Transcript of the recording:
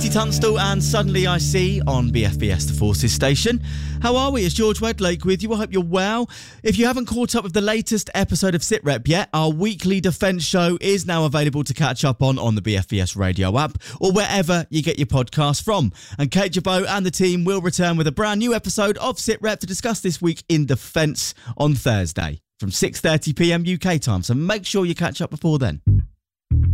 Tunstall and Suddenly I See on BFBS The Forces station. How are we? It's George Wedlake with you. I hope you're well. If you haven't caught up with the latest episode of SitRep yet, our weekly defence show is now available to catch up on the BFBS radio app or wherever you get your podcast from. And Kate Jabot and the team will return with a brand new episode of SitRep to discuss this week in defence on Thursday from 6:30 p.m. UK time. So make sure you catch up before then.